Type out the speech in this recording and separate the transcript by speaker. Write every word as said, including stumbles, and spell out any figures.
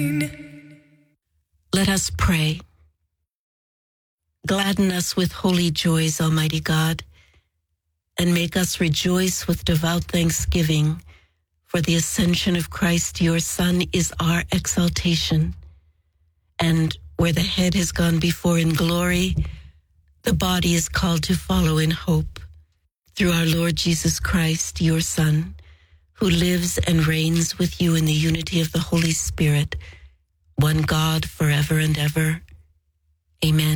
Speaker 1: Let us pray. Gladden us with holy joys, Almighty God, and make us rejoice with devout thanksgiving, for the ascension of Christ, your Son, is our exaltation. And where the head has gone before in glory, the body is called to follow in hope. Through our Lord Jesus Christ, your Son, who lives and reigns with you in the unity of the Holy Spirit, one God forever and ever. Amen.